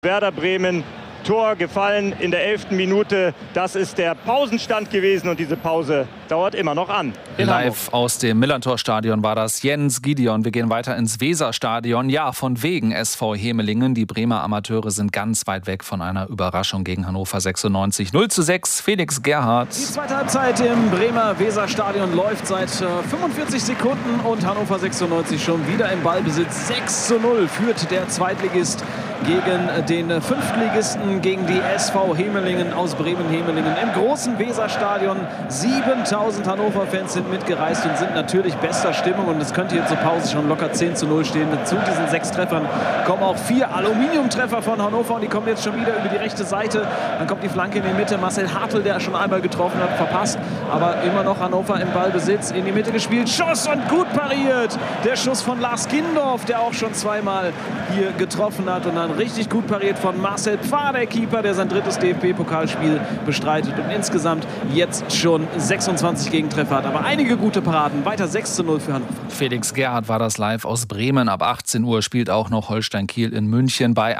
Werder Bremen, Tor gefallen in der 11. Minute. Das ist der Pausenstand gewesen und diese Pause dauert immer noch an. Live aus dem Millerntor-Stadion war das Jens Gideon. Wir gehen weiter ins Weserstadion. Ja, von wegen SV Hemelingen. Die Bremer Amateure sind ganz weit weg von einer Überraschung gegen Hannover 96. 0:6, Felix Gerhardt. Die zweite Halbzeit im Bremer Weserstadion läuft seit 45 Sekunden und Hannover 96 schon wieder im Ballbesitz. 6:0 führt der Zweitligist gegen den Fünftligisten, gegen die SV Hemelingen aus Bremen-Hemelingen im großen Weserstadion. 7000 Hannover-Fans sind mitgereist und sind natürlich bester Stimmung und es könnte hier zur Pause schon locker 10:0 stehen. Zu diesen 6 Treffern kommen auch 4 Aluminiumtreffer von Hannover und die kommen jetzt schon wieder über die rechte Seite. Dann kommt die Flanke in die Mitte. Marcel Hartl, der schon einmal getroffen hat, verpasst, aber immer noch Hannover im Ballbesitz, in die Mitte gespielt. Schuss und gut pariert. Der Schuss von Lars Kindorf, der auch schon zweimal hier getroffen hat, und dann richtig gut pariert von Marcel Pfarr, der Keeper, der sein drittes DFB-Pokalspiel bestreitet und insgesamt jetzt schon 26 Gegentreffer hat. Aber einige gute Paraden. Weiter 6:0 für Hannover. Felix Gerhardt war das live aus Bremen. Ab 18 Uhr spielt auch noch Holstein Kiel in München bei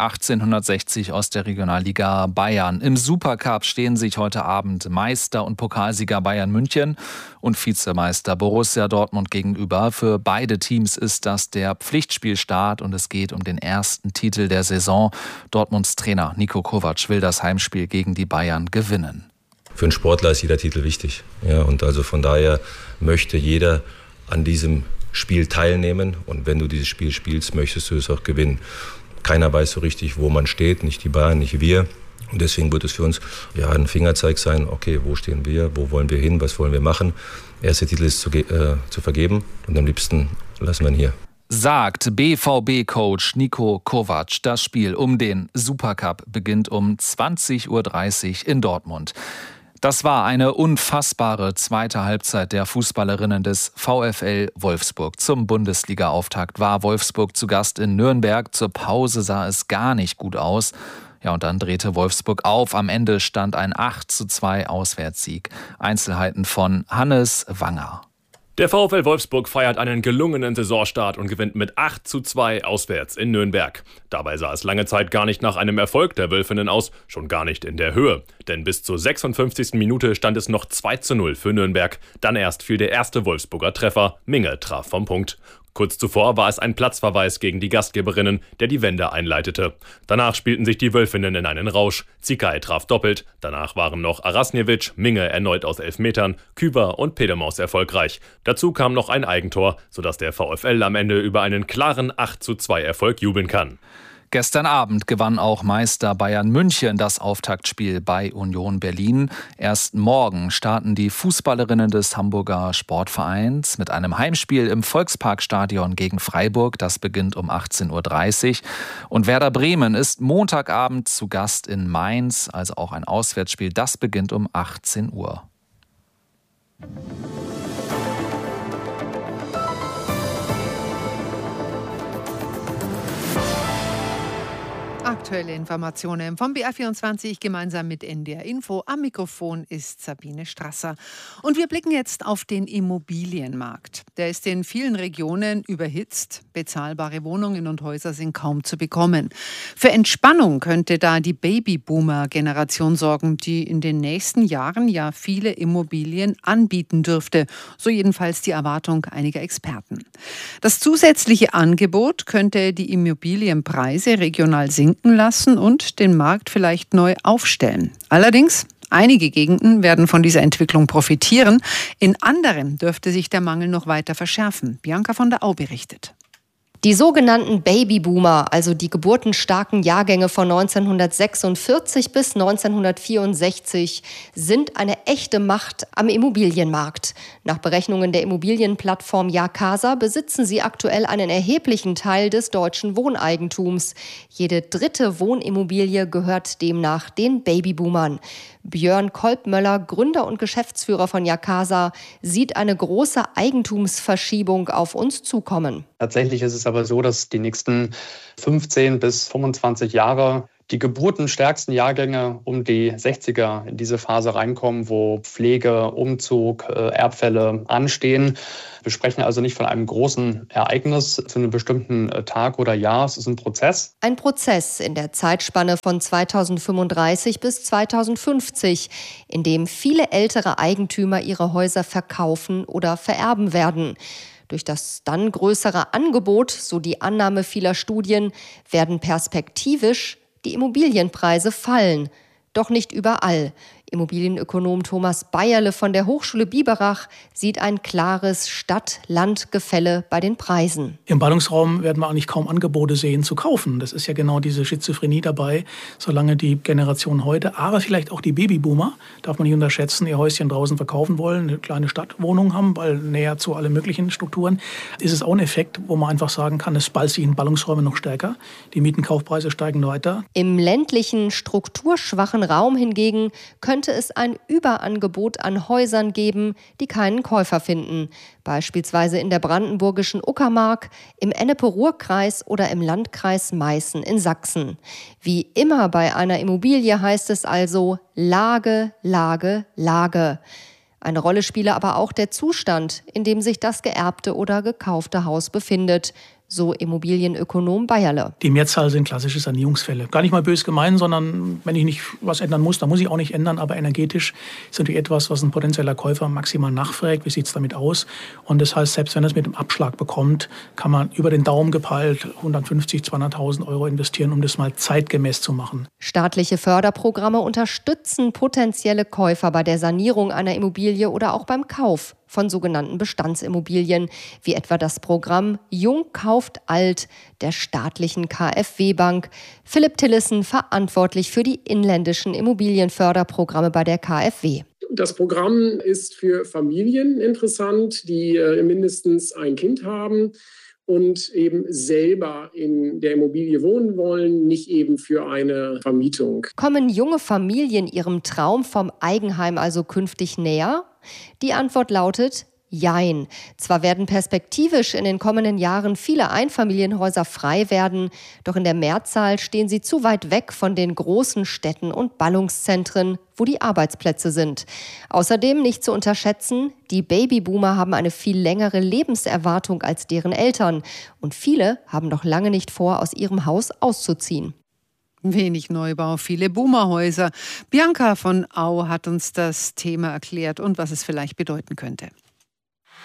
1860 aus der Regionalliga Bayern. Im Supercup stehen sich heute Abend Meister und Pokalsieger Bayern München und Vizemeister Borussia Dortmund gegenüber. Für beide Teams ist das der Pflichtspielstart und es geht um den ersten Titel der Saison. Dortmunds Trainer Niko Kovac will das Heimspiel gegen die Bayern gewinnen. Für einen Sportler ist jeder Titel wichtig. Ja, und also von daher möchte jeder an diesem Spiel teilnehmen. Und wenn du dieses Spiel spielst, möchtest du es auch gewinnen. Keiner weiß so richtig, wo man steht, nicht die Bayern, nicht wir. Und deswegen wird es für uns ein Fingerzeig sein, okay, wo stehen wir, wo wollen wir hin, was wollen wir machen. Erster Titel ist zu vergeben und am liebsten lassen wir ihn hier. Sagt BVB-Coach Niko Kovac. Das Spiel um den Supercup beginnt um 20:30 Uhr in Dortmund. Das war eine unfassbare zweite Halbzeit der Fußballerinnen des VfL Wolfsburg. Zum Bundesliga-Auftakt war Wolfsburg zu Gast in Nürnberg. Zur Pause sah es gar nicht gut aus. Ja, und dann drehte Wolfsburg auf. Am Ende stand ein 8:2 Auswärtssieg. Einzelheiten von Hannes Wanger. Der VfL Wolfsburg feiert einen gelungenen Saisonstart und gewinnt mit 8:2 auswärts in Nürnberg. Dabei sah es lange Zeit gar nicht nach einem Erfolg der Wölfinnen aus, schon gar nicht in der Höhe. Denn bis zur 56. Minute stand es noch 2:0 für Nürnberg. Dann erst fiel der erste Wolfsburger Treffer. Minge traf vom Punkt. Kurz zuvor war es ein Platzverweis gegen die Gastgeberinnen, der die Wende einleitete. Danach spielten sich die Wölfinnen in einen Rausch. Zikai traf doppelt. Danach waren noch Arasnjevic, Minge erneut aus 11 Metern, Küber und Pedemaus erfolgreich. Dazu kam noch ein Eigentor, sodass der VfL am Ende über einen klaren 8:2 Erfolg jubeln kann. Gestern Abend gewann auch Meister Bayern München das Auftaktspiel bei Union Berlin. Erst morgen starten die Fußballerinnen des Hamburger Sportvereins mit einem Heimspiel im Volksparkstadion gegen Freiburg. Das beginnt um 18:30 Uhr. Und Werder Bremen ist Montagabend zu Gast in Mainz, also auch ein Auswärtsspiel. Das beginnt um 18 Uhr. Aktuelle Informationen vom BR24 gemeinsam mit NDR Info. Am Mikrofon ist Sabine Strasser. Und wir blicken jetzt auf den Immobilienmarkt. Der ist in vielen Regionen überhitzt. Bezahlbare Wohnungen und Häuser sind kaum zu bekommen. Für Entspannung könnte da die Babyboomer-Generation sorgen, die in den nächsten Jahren ja viele Immobilien anbieten dürfte. So jedenfalls die Erwartung einiger Experten. Das zusätzliche Angebot könnte die Immobilienpreise regional sinken lassen und den Markt vielleicht neu aufstellen. Allerdings, einige Gegenden werden von dieser Entwicklung profitieren. In anderen dürfte sich der Mangel noch weiter verschärfen. Bianca von der Au berichtet. Die sogenannten Babyboomer, also die geburtenstarken Jahrgänge von 1946 bis 1964, sind eine echte Macht am Immobilienmarkt. Nach Berechnungen der Immobilienplattform Jacasa besitzen sie aktuell einen erheblichen Teil des deutschen Wohneigentums. Jede dritte Wohnimmobilie gehört demnach den Babyboomern. Björn Kolbmöller, Gründer und Geschäftsführer von Jacasa, sieht eine große Eigentumsverschiebung auf uns zukommen. Tatsächlich ist es aber so, dass die nächsten 15 bis 25 Jahre die geburtenstärksten Jahrgänge um die 60er in diese Phase reinkommen, wo Pflege, Umzug, Erbfälle anstehen. Wir sprechen also nicht von einem großen Ereignis zu einem bestimmten Tag oder Jahr. Es ist ein Prozess. Ein Prozess in der Zeitspanne von 2035 bis 2050, in dem viele ältere Eigentümer ihre Häuser verkaufen oder vererben werden. Durch das dann größere Angebot, so die Annahme vieler Studien, werden perspektivisch die Immobilienpreise fallen. Doch nicht überall. Immobilienökonom Thomas Beierle von der Hochschule Biberach sieht ein klares Stadt-Land-Gefälle bei den Preisen. Im Ballungsraum werden wir eigentlich kaum Angebote sehen zu kaufen. Das ist ja genau diese Schizophrenie dabei, solange die Generation heute, aber vielleicht auch die Babyboomer, darf man nicht unterschätzen, ihr Häuschen draußen verkaufen wollen, eine kleine Stadtwohnung haben, weil näher zu allen möglichen Strukturen, ist es auch ein Effekt, wo man einfach sagen kann, es ballt sich in Ballungsräume noch stärker. Die Mietenkaufpreise steigen weiter. Im ländlichen, strukturschwachen Raum hingegen könnte es ein Überangebot an Häusern geben, die keinen Käufer finden. Beispielsweise in der brandenburgischen Uckermark, im Ennepe-Ruhr-Kreis oder im Landkreis Meißen in Sachsen. Wie immer bei einer Immobilie heißt es also Lage, Lage, Lage. Eine Rolle spiele aber auch der Zustand, in dem sich das geerbte oder gekaufte Haus befindet. So Immobilienökonom Beierle. Die Mehrzahl sind klassische Sanierungsfälle. Gar nicht mal bös gemeint, sondern wenn ich nicht was ändern muss, dann muss ich auch nicht ändern. Aber energetisch ist natürlich etwas, was ein potenzieller Käufer maximal nachfragt. Wie sieht es damit aus? Und das heißt, selbst wenn er es mit dem Abschlag bekommt, kann man über den Daumen gepeilt 150.000, 200.000 Euro investieren, um das mal zeitgemäß zu machen. Staatliche Förderprogramme unterstützen potenzielle Käufer bei der Sanierung einer Immobilie oder auch beim Kauf von sogenannten Bestandsimmobilien, wie etwa das Programm Jung kauft alt der staatlichen KfW-Bank. Philipp Tillessen, verantwortlich für die inländischen Immobilienförderprogramme bei der KfW. Das Programm ist für Familien interessant, die mindestens ein Kind haben und eben selber in der Immobilie wohnen wollen, nicht eben für eine Vermietung. Kommen junge Familien ihrem Traum vom Eigenheim also künftig näher? Die Antwort lautet Jein. Zwar werden perspektivisch in den kommenden Jahren viele Einfamilienhäuser frei werden, doch in der Mehrzahl stehen sie zu weit weg von den großen Städten und Ballungszentren, wo die Arbeitsplätze sind. Außerdem nicht zu unterschätzen, die Babyboomer haben eine viel längere Lebenserwartung als deren Eltern und viele haben noch lange nicht vor, aus ihrem Haus auszuziehen. Wenig Neubau, viele Boomerhäuser. Bianca von Au hat uns das Thema erklärt und was es vielleicht bedeuten könnte.